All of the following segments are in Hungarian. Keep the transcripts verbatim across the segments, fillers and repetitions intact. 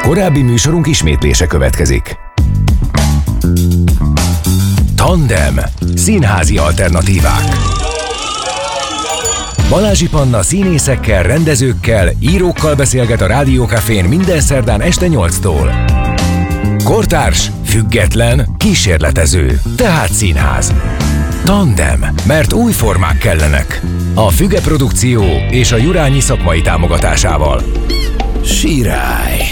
Korábbi műsorunk ismétlése következik. Tandem. Színházi alternatívák. Balázsi Panna színészekkel, rendezőkkel, írókkal beszélget a Rádió Cafén minden szerdán este nyolctól. Kortárs, független, kísérletező, tehát színház. Tandem, mert új formák kellenek. A Füge Produkció és a Jurányi szakmai támogatásával. Sirály.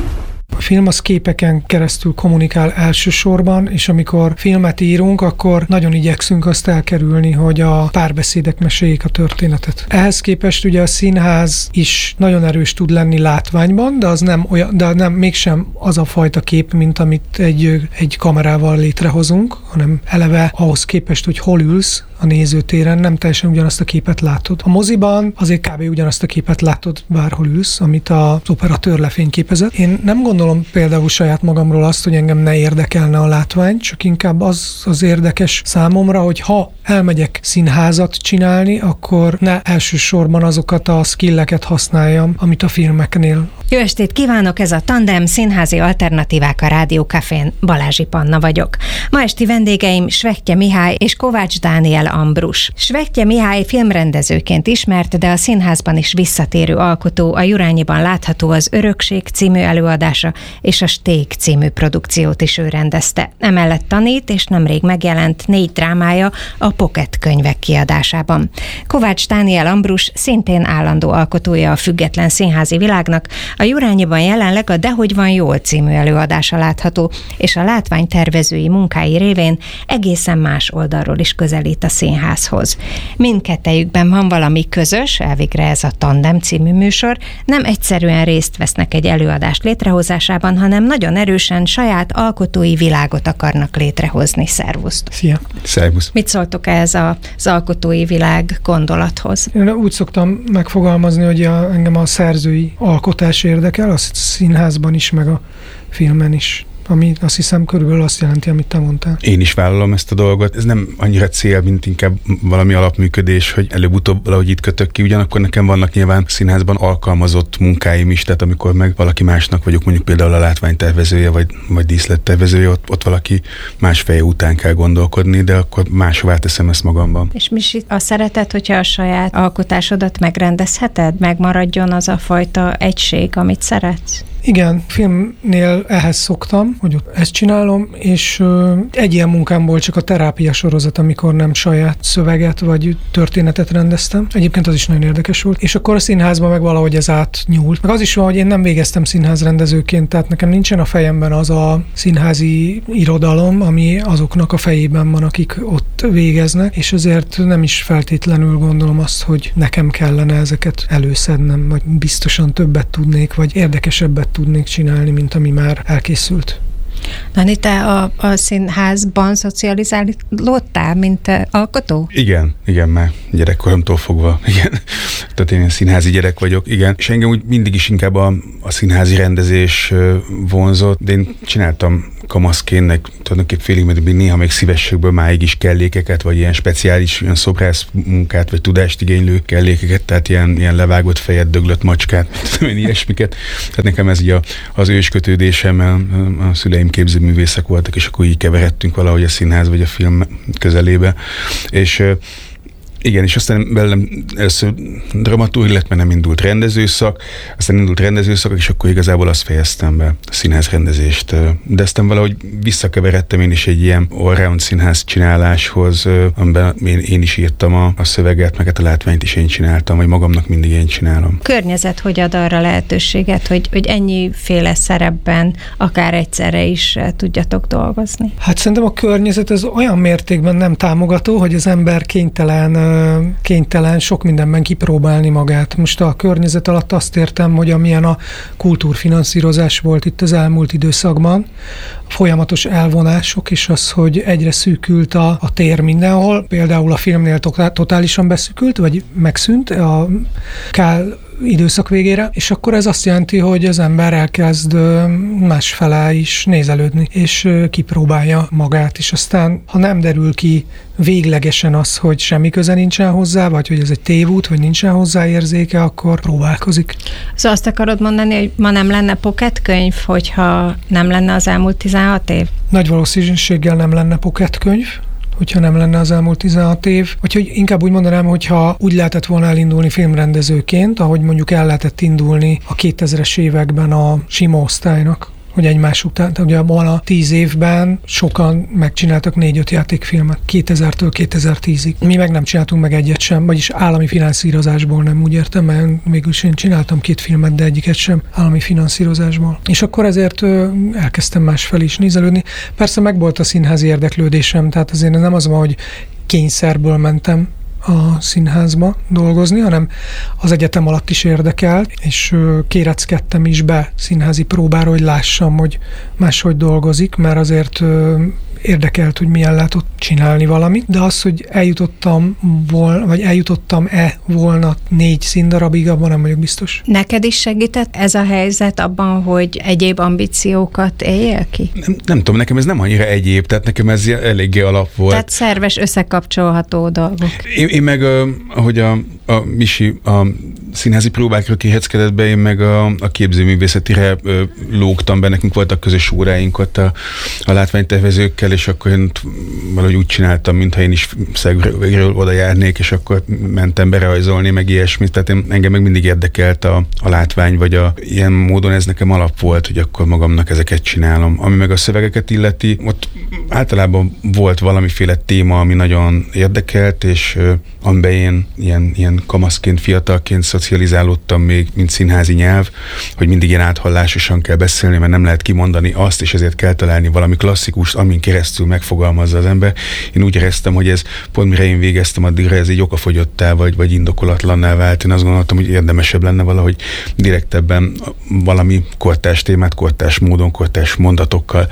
A film az képeken keresztül kommunikál elsősorban, és amikor filmet írunk, akkor nagyon igyekszünk azt elkerülni, hogy a párbeszédek meséljék a történetet. Ehhez képest ugye a színház is nagyon erős tud lenni látványban, de az nem olyan, de nem mégsem az a fajta kép, mint amit egy, egy kamerával létrehozunk, hanem eleve ahhoz képest, hogy hol ülsz a nézőtéren, nem teljesen ugyanazt a képet látod. A moziban azért kb. Ugyanazt a képet látod, bárhol ülsz, amit az operatőr lefényképezett. Én nem gondolom például saját magamról azt, hogy engem ne érdekelne a látvány, csak inkább az az érdekes számomra, hogy ha elmegyek színházat csinálni, akkor ne elsősorban azokat a skilleket használjam, amit a filmeknél. Jó estét kívánok, ez a Tandem színházi alternatívák a Rádió Cafén. Balázsi Panna vagyok. Ma esti vendégeim Svehttye Mihály és Kovács Dániel Ambrus. Svehttye Mihály filmrendezőként ismert, de a színházban is visszatérő alkotó, a Jurányiban látható az Örökség című előadása és a Stég című produkciót is ő rendezte. Emellett tanít, és nemrég megjelent négy drámája a Pocket könyvek kiadásában. Kovács Dániel Ambrus szintén állandó alkotója a független színházi világnak, a Jurányiban jelenleg a Dehogy van jól című előadása látható, és a látványtervezői munkái révén egészen más oldalról is közelít a színházhoz. Mindkettejükben van valami közös, elvégre ez a Tandem című műsor, nem egyszerűen részt vesznek egy előadás létrehozásában, hanem nagyon erősen saját alkotói világot akarnak létrehozni. Szervusztok! Szia! Szervusz! Mit szóltok ehhez az alkotói világ gondolathoz? Én úgy szoktam megfogalmazni, hogy a, engem a szerzői alkotás érdekel, a színházban is, meg a filmen is. Ami azt hiszem körülbelül azt jelenti, amit te mondtál. Én is vállalom ezt a dolgot. Ez nem annyira cél, mint inkább valami alapműködés, hogy előbb-utóbb valahogy itt kötök ki. Ugyanakkor nekem vannak nyilván színházban alkalmazott munkáim is, tehát amikor meg valaki másnak vagyok, mondjuk például a látványtervezője, vagy, vagy díszlettervezője, ott, ott valaki más feje után kell gondolkodni, de akkor máshová teszem ezt magamban. És mi a szeretet, hogyha a saját alkotásodat megrendezheted? Megmaradjon az a fajta egység, amit szeretsz? Igen, filmnél ehhez szoktam, hogy ott ezt csinálom, és ö, egy ilyen munkámból csak a terápia sorozat, amikor nem saját szöveget vagy történetet rendeztem. Egyébként az is nagyon érdekes volt. És akkor a színházban meg valahogy ez átnyúlt. Meg az is van, hogy én nem végeztem színházrendezőként, tehát nekem nincsen a fejemben az a színházi irodalom, ami azoknak a fejében van, akik ott végeznek, és azért nem is feltétlenül gondolom azt, hogy nekem kellene ezeket előszednem, vagy biztosan többet tudnék, vagy érdekesebbet tudnék csinálni, mint ami már elkészült. Dani, te a, a színházban szocializálódtál, mint alkotó? Igen, igen, már gyerekkoromtól fogva, igen. Tehát én színházi gyerek vagyok, igen. És engem úgy mindig is inkább a, a színházi rendezés vonzott, de én csináltam kamaszként, tulajdonképpen félig meddig néha még szívességből máig is kellékeket, vagy ilyen speciális ilyen szobrász munkát, vagy tudást igénylő kellékeket, tehát ilyen, ilyen levágott fejet, döglött macskát, tudom én ilyesmiket. Tehát nekem ez így a, az őskötődésem, a szüleim képzőművészek voltak, és akkor így keveredtünk valahogy a színház vagy a film közelébe. És igen, és aztán velem először dramaturg lett, mert nem indult rendezőszak, aztán indult rendezőszak, és akkor igazából azt fejeztem be, a színházrendezést. De aztán valahogy visszakeveredtem én is egy ilyen all-round színház csináláshoz, amiben én, én is írtam a, a szöveget, meg a látványt is én csináltam, vagy magamnak mindig én csinálom. Környezet hogy ad arra lehetőséget, hogy, hogy ennyiféle szerepben akár egyszerre is tudjatok dolgozni? Hát szerintem a környezet ez olyan mértékben nem támogató, hogy az ember kénytelen kénytelen sok mindenben kipróbálni magát. Most a környezet alatt azt értem, hogy amilyen a kultúrfinanszírozás volt itt az elmúlt időszakban, a folyamatos elvonások, és az, hogy egyre szűkült a, a tér mindenhol, például a filmnél totálisan beszűkült, vagy megszűnt, a Kál időszak végére, és akkor ez azt jelenti, hogy az ember elkezd másfele is nézelődni, és kipróbálja magát, és aztán, ha nem derül ki véglegesen az, hogy semmi köze nincsen hozzá, vagy hogy ez egy tévút, vagy nincsen hozzá érzéke, akkor próbálkozik. Szóval azt akarod mondani, hogy ma nem lenne Pocket könyv, hogyha nem lenne az elmúlt tizenhat év? Nagy valószínűséggel nem lenne Pocket könyv, hogyha nem lenne az elmúlt tizenhat év. Vagy hogy inkább úgy mondanám, hogyha úgy lehetett volna elindulni filmrendezőként, ahogy mondjuk el lehetett indulni a kétezres években a sima osztálynak, hogy egymás után, tehát ugye abban a tíz évben sokan megcsináltak négy-öt játékfilmet, kétezertől kétezer-tízig. Mi meg nem csináltunk meg egyet sem, vagyis állami finanszírozásból nem, úgy értem, mert végülis én csináltam két filmet, de egyiket sem állami finanszírozásból. És akkor ezért ö, elkezdtem másfelé is nézelődni. Persze megvolt a színházi érdeklődésem, tehát azért nem az van, hogy kényszerből mentem a színházba dolgozni, hanem az egyetem alatt is érdekelt, és kéreckedtem is be színházi próbára, hogy lássam, hogy máshogy dolgozik, mert azért érdekelt, hogy milyen lehet ott csinálni valamit, de az, hogy eljutottam volna, vagy eljutottam-e volna négy színdarabig, abban nem vagyok biztos. Neked is segített ez a helyzet abban, hogy egyéb ambíciókat éljél ki? Nem, nem tudom, nekem ez nem annyira egyéb, tehát nekem ez eléggé alap volt. Tehát szerves, összekapcsolható dolgok. Én, én meg, ahogy a, a Misi a színházi próbákra kiheckedett be, én meg a, a képzőművészetire ö, lógtam be, nekünk voltak közös óráink ott a, a látványtervezőkkel, és akkor én valahogy úgy csináltam, mintha én is szegről oda járnék, és akkor mentem berajzolni, meg ilyesmit, tehát én, engem meg mindig érdekelt a, a látvány, vagy a, ilyen módon ez nekem alap volt, hogy akkor magamnak ezeket csinálom. Ami meg a szövegeket illeti, ott általában volt valamiféle téma, ami nagyon érdekelt, és ö, amiben én ilyen, ilyen kamaszként, fiatalként szocializálódtam még, mint színházi nyelv, hogy mindig ilyen áthallásosan kell beszélni, mert nem lehet kimondani azt, és ezért kell találni valami klasszikust, amin keresztül megfogalmazza az ember. Én úgy éreztem, hogy ez pont mire én végeztem addigra, ez egy okafogyottá vagy, vagy indokolatlanná vált. Én azt gondoltam, hogy érdemesebb lenne valahogy direktebben valami kortárs témát, kortárs módon, kortárs mondatokkal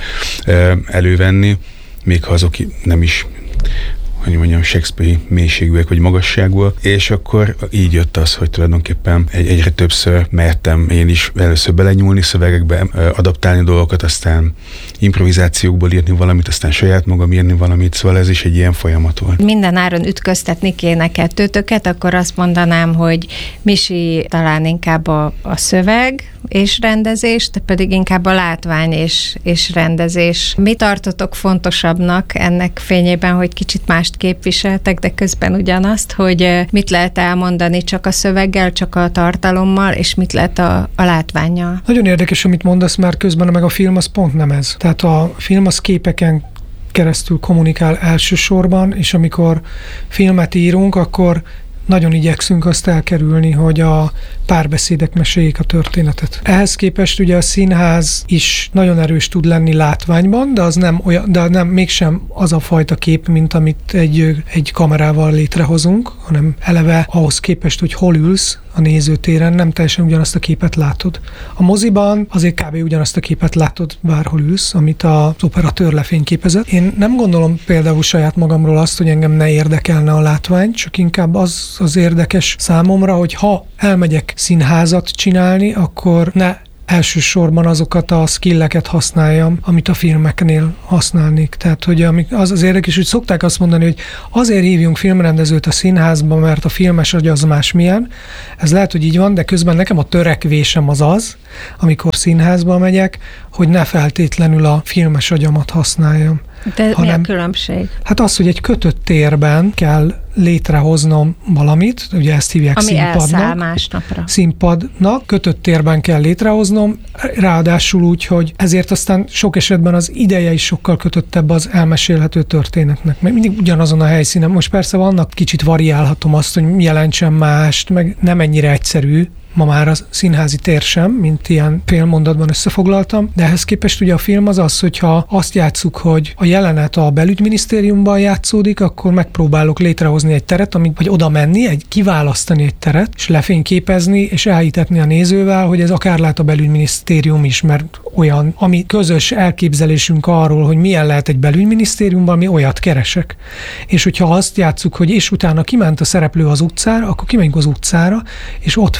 elővenni, még ha azok nem is, hogy mondjam, Shakespeare-i mélységűek vagy magasságúak, és akkor így jött az, hogy tulajdonképpen egy, egyre többször mertem én is először belenyúlni szövegekbe, adaptálni dolgokat, aztán improvizációkból írni valamit, aztán saját magam írni valamit, szóval ez is egy ilyen folyamat volt. Minden áron ütköztetni kéne kettőtöket, akkor azt mondanám, hogy Misi talán inkább a, a szöveg és rendezés, te pedig inkább a látvány és, és rendezés. Mi tartotok fontosabbnak ennek fényében, hogy kicsit mást képviseltek, de közben ugyanazt, hogy mit lehet elmondani csak a szöveggel, csak a tartalommal, és mit lehet a, a látvánnyal? Nagyon érdekes, amit mondasz, mert közben meg a film az pont nem ez. Tehát a film az képeken keresztül kommunikál elsősorban, és amikor filmet írunk, akkor nagyon igyekszünk azt elkerülni, hogy a párbeszédek meséljék a történetet. Ehhez képest ugye a színház is nagyon erős tud lenni látványban, de az nem olyan, de nem mégsem az a fajta kép, mint amit egy, egy kamerával létrehozunk, hanem eleve ahhoz képest, hogy hol ülsz a nézőtéren, nem teljesen ugyanazt a képet látod. A moziban azért kb. Ugyanazt a képet látod, bárhol ülsz, amit az operatőr lefényképezett. Én nem gondolom például saját magamról azt, hogy engem ne érdekelne a látvány, csak inkább az az érdekes számomra, hogy ha elmegyek színházat csinálni, akkor ne elsősorban azokat a skilleket használjam, amit a filmeknél használnék. Tehát, hogy az az érdekes, hogy szokták azt mondani, hogy azért hívjunk filmrendezőt a színházba, mert a filmes agy az másmilyen. Ez lehet, hogy így van, de közben nekem a törekvésem az az, amikor színházba megyek, hogy ne feltétlenül a filmes agyamat használjam. De hanem, mi a különbség? Hát az, hogy egy kötött térben kell létrehoznom valamit, ugye ezt hívják ami színpadnak. elszáll másnapra. Színpadnak, kötött térben kell létrehoznom, ráadásul úgy, hogy ezért aztán sok esetben az ideje is sokkal kötöttebb az elmesélhető történetnek. Mert mindig ugyanazon a helyszínen. Most persze vannak, kicsit variálhatom azt, hogy jelentsen mást, meg nem ennyire egyszerű, ma már a színházi tér sem, mint ilyen félmondatban összefoglaltam, de ehhez képest ugye a film az az, hogyha azt játsszuk, hogy a jelenet a belügyminisztériumban játszódik, akkor megpróbálok létrehozni egy teret, amit, vagy oda menni, egy, kiválasztani egy teret, és lefényképezni, és elhitetni a nézővel, hogy ez akár lehet a belügyminisztérium is, mert olyan, ami közös elképzelésünk arról, hogy milyen lehet egy belügyminisztériumban, mi olyat keresek. És hogyha azt játsszuk, hogy és utána kiment a szereplő az utcára, akkor kimegyünk az utcára, és ott fölvesz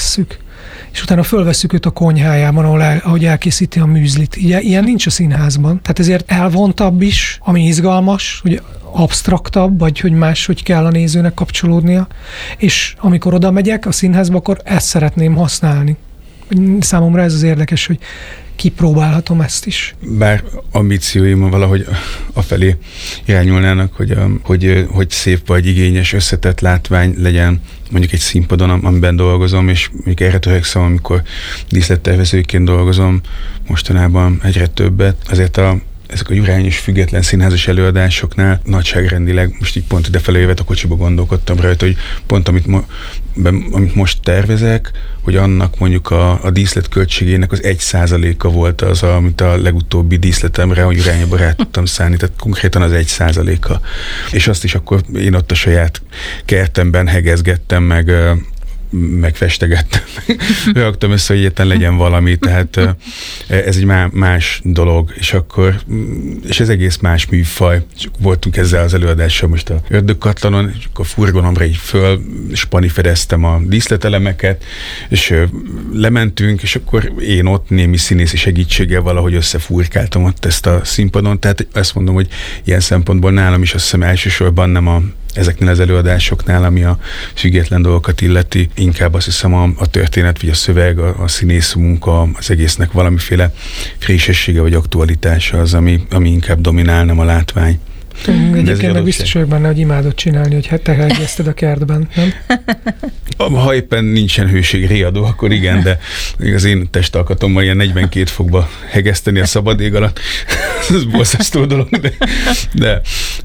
levesszük, és utána fölvesszük őt a konyhájában, ahol el, ahogy elkészíti a műzlit. Ilyen, ilyen nincs a színházban. Tehát ezért elvontabb is, ami izgalmas, hogy absztraktabb, vagy hogy máshogy kell a nézőnek kapcsolódnia, és amikor oda megyek a színházba, akkor ezt szeretném használni. Számomra ez az érdekes, hogy kipróbálhatom ezt is. Bár ambícióim valahogy afelé irányulnának, hogy, a, hogy, hogy szép vagy igényes, összetett látvány legyen mondjuk egy színpadon, amiben dolgozom, és mondjuk erre törekszem, amikor díszlettervezőként dolgozom mostanában egyre többet. Azért a ezek a jurányos független színházas előadásoknál nagyságrendileg, most így pont idefelé jövet a kocsiba gondolkodtam rajta, hogy pont amit, mo- ben, amit most tervezek, hogy annak mondjuk a, a díszletköltségének az egy százaléka volt az, amit a legutóbbi díszletemre a jurányba rá tudtam szállni, tehát konkrétan az egy százaléka. És azt is akkor én ott a saját kertemben hegezgettem, meg megfestegettem, raktam össze, hogy egyetlen legyen valami, tehát ez egy más dolog, és akkor, és ez egész más műfaj. És voltunk ezzel az előadással most a Ördögkatlanon, és akkor a furgonomra így föl spanifedeztem a díszletelemeket, és lementünk, és akkor én ott némi színészi segítséggel valahogy összefúrkáltam ott ezt a színpadon, tehát azt mondom, hogy ilyen szempontból nálam is azt hiszem elsősorban nem a ezeknél az előadásoknál, ami a független dolgokat illeti, inkább azt hiszem a, a történet, vagy a szöveg, a, a színész munka, az egésznek valamiféle frissessége vagy aktualitása az, ami, ami inkább dominál, nem a látvány. Mm, egyébként meg biztos vagyok benne, hogy imádod csinálni, hogy te hegeszted a kertben, nem? Ha éppen nincsen hőségriadó, akkor igen, de az én testalkatommal ilyen negyvenkét fokba hegeszteni a szabad ég alatt, ez borzasztó dolog, de, de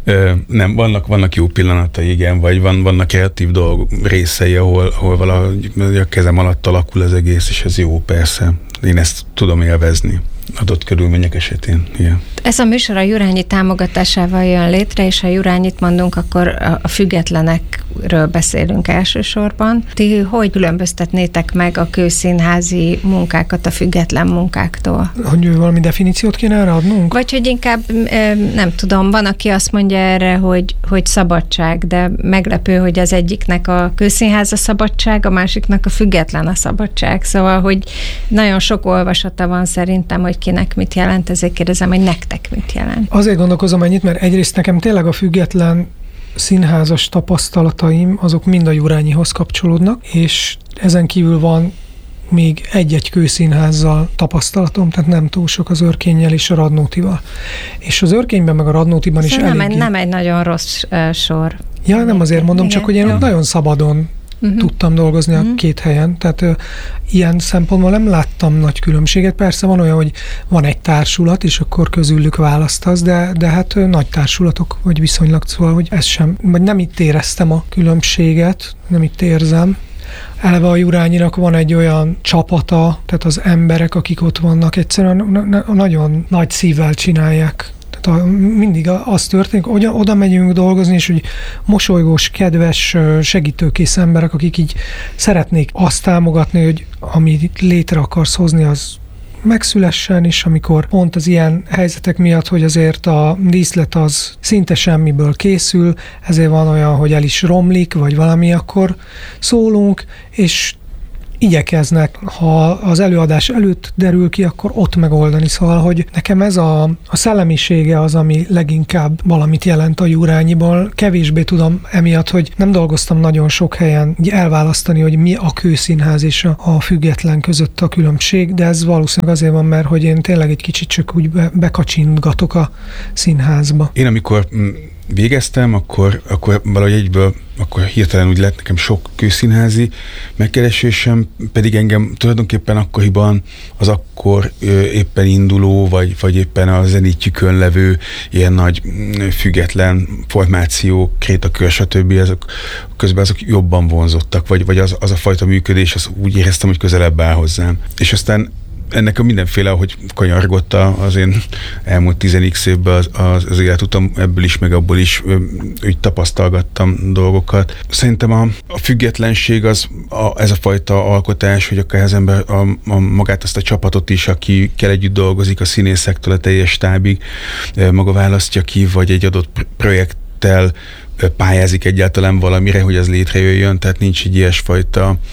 nem, vannak, vannak jó pillanatai, igen, vagy van, vannak kreatív dolgok, részei, ahol, ahol valahogy a kezem alatt alakul az egész, és ez jó, persze. Én ezt tudom élvezni adott körülmények esetén. Igen. Ez a műsor a Jurányi támogatásával jön létre, és ha Jurányit mondunk, akkor a függetlenekről beszélünk elsősorban. Ti hogy különböztetnétek meg a kőszínházi munkákat a független munkáktól? Hogy valami definíciót kéne erre adnunk? Vagy hogy inkább, nem tudom, van, aki azt mondja erre, hogy, hogy szabadság, de meglepő, hogy az egyiknek a kőszínház a szabadság, a másiknak a független a szabadság. Szóval, hogy nagyon sok olvasata van szerintem, hogy kinek mit jelent, ezért kérdezem, hogy nektek mit jelent. Azért gondolkozom ennyit, mert egyrészt nekem tényleg a független színházas tapasztalataim, azok mind a Jurányihoz kapcsolódnak, és ezen kívül van még egy-egy kőszínházzal tapasztalatom, tehát nem túl sok az Örkénnyel és a Radnótival. És az Örkényben meg a Radnótiban is nem eléggé... Egy, nem egy nagyon rossz uh, sor. Ja, nem azért mondom, igen, csak hogy én jó. Nagyon szabadon Uh-huh. tudtam dolgozni uh-huh. a két helyen, tehát ö, ilyen szempontból nem láttam nagy különbséget. Persze van olyan, hogy van egy társulat, és akkor közülük választasz, de, de hát ö, nagy társulatok, vagy viszonylag, szóval, hogy ez sem, vagy nem itt éreztem a különbséget, nem itt érzem. Eleve a Jurányinak van egy olyan csapata, tehát az emberek, akik ott vannak, egyszerűen nagyon nagy szívvel csinálják. Tehát a, mindig az történik, hogy oda megyünk dolgozni, és hogy mosolygós, kedves, segítőkész emberek, akik így szeretnék azt támogatni, hogy amit létre akarsz hozni, az megszülessen, és amikor pont az ilyen helyzetek miatt, hogy azért a díszlet az szinte semmiből készül, ezért van olyan, hogy el is romlik, vagy valami, akkor szólunk, és igyekeznek, ha az előadás előtt derül ki, akkor ott megoldani. Szóval, hogy nekem ez a, a szellemisége az, ami leginkább valamit jelent a Jurányiból. Kevésbé tudom emiatt, hogy nem dolgoztam nagyon sok helyen elválasztani, hogy mi a kőszínház és a, a független között a különbség, de ez valószínűleg azért van, mert hogy én tényleg egy kicsit csak úgy be, bekacsintgatok a színházba. Én amikor végeztem, akkor, akkor valahogy egyből, akkor hirtelen úgy lett nekem sok kőszínházi megkeresésem, pedig engem tulajdonképpen akkoriban az akkor ö, éppen induló, vagy, vagy éppen a zenítjükön levő ilyen nagy független formáció, Krétakör, stb. Azok, közben azok jobban vonzottak, vagy, vagy az, az a fajta működés, az úgy éreztem, hogy közelebb áll hozzám. És aztán ennek a mindenféle, ahogy kanyargott az én elmúlt tizenik évben az, az, az életutam, ebből is, meg abból is úgy tapasztalgattam dolgokat. Szerintem a, a függetlenség az, a, ez a fajta alkotás, hogy akár az ember a, a magát azt a csapatot is, aki kell együtt dolgozik, a színészektől a teljes stábig maga választja ki, vagy egy adott projekttel pályázik egyáltalán valamire, hogy az létrejöjjön, tehát nincs egy ilyesfajta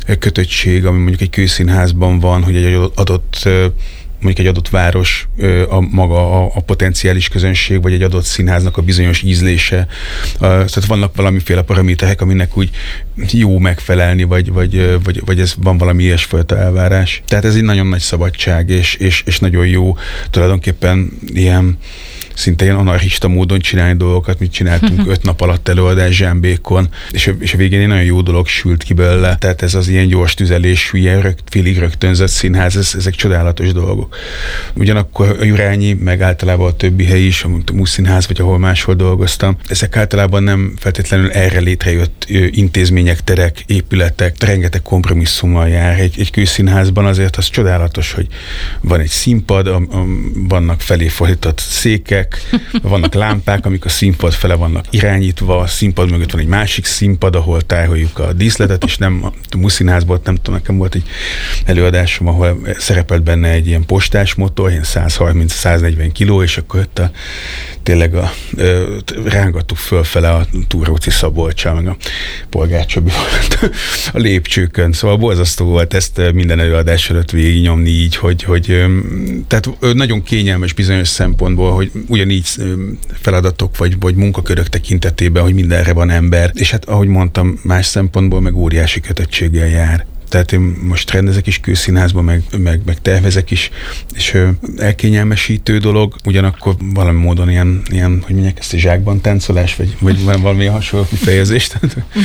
kötöttség, ami mondjuk egy kőszínházban van, hogy egy adott mondjuk egy adott város, a maga a, a potenciális közönség, vagy egy adott színháznak a bizonyos ízlése. Tehát vannak valamiféle paraméterek, aminek úgy jó megfelelni, vagy, vagy, vagy, vagy ez van valami ilyesfajta elvárás. Tehát ez egy nagyon nagy szabadság, és, és, és nagyon jó tulajdonképpen ilyen szinte ilyen anarchista módon csinálni dolgokat, mit csináltunk öt nap alatt előadás Zsámbékon, és a, és a végén egy nagyon jó dolog sült ki belőle. Tehát ez az ilyen gyors tüzelésű, ilyen rögt, félig rögtönzött színház, ez, ezek csodálatos dolgok. Ugyanakkor a Jurányi, meg általában a többi hely is, a Muszínház, vagy ahol máshol dolgoztam, ezek általában nem feltétlenül erre létrejött intézmények, terek, épületek, rengeteg kompromisszummal jár. Egy, egy kőszínházban azért az csodálatos, hogy van egy színpad, a, a, vannak felé fordított székek, vannak lámpák, amik a színpad fele vannak irányítva, a színpad mögött van egy másik színpad, ahol tároljuk a díszletet, és nem a Muszínházból, nem tudom, nekem volt egy előadásom, ahol szerepelt benne egy ilyen postás motor, ilyen száz harminc-száznegyven kiló, és akkor ott a, tényleg a, ö, rángattuk fölfele a Túróci Szabolccsal, meg a Polgár Csabi volt a lépcsőkön. Szóval borzasztó volt ezt minden előadás előtt végignyomni így, hogy, hogy tehát nagyon kényelmes bizonyos szempontból, hogy ugyanígy feladatok vagy, vagy munkakörök tekintetében, hogy mindenre van ember, és hát ahogy mondtam, más szempontból meg óriási kötöttséggel jár. Tehát én most rendezek is kőszínházban, meg, meg, meg tervezek is, és ö, elkényelmesítő dolog, ugyanakkor valami módon ilyen, ilyen hogy mondják ezt, a zsákban táncolás, vagy, vagy valami hasonló kifejezést.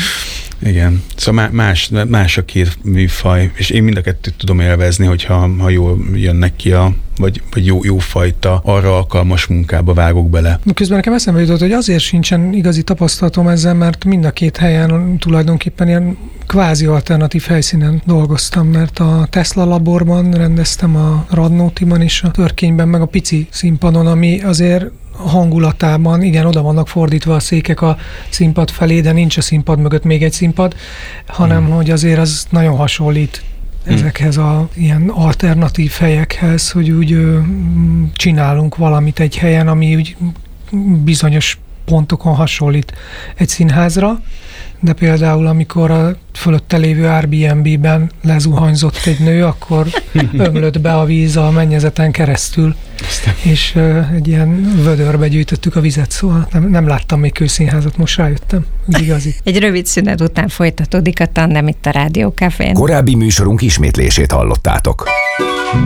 Igen. Szóval más, más a két műfaj, és én mind a kettőt tudom élvezni, hogyha ha jól jönnek ki a, vagy, vagy jó, jó fajta, arra alkalmas munkába vágok bele. Közben nekem eszembe jutott, hogy azért sincsen igazi tapasztalatom ezzel, mert mind a két helyen tulajdonképpen ilyen kvázi alternatív helyszínen dolgoztam, mert a Tesla laborban rendeztem, a Radnótiban és a Törkényben, meg a pici színpadon, ami azért hangulatában, igen, oda vannak fordítva a székek a színpad felé, de nincs a színpad mögött még egy színpad, hanem hmm. hogy azért az nagyon hasonlít hmm. ezekhez a ilyen alternatív helyekhez, hogy úgy ö, csinálunk valamit egy helyen, ami úgy bizonyos pontokon hasonlít egy színházra, de például amikor a fölötte lévő Airbnb-ben lezuhanyzott egy nő, akkor ömlött be a víz a mennyezeten keresztül, és uh, egy ilyen vödörbe gyűjtöttük a vizet, szóval nem, nem láttam még kőszínházat, most rájöttem, igazi. Egy rövid szünet után folytatódik a Tandem itt a Rádió Cafén. Korábbi műsorunk ismétlését hallottátok.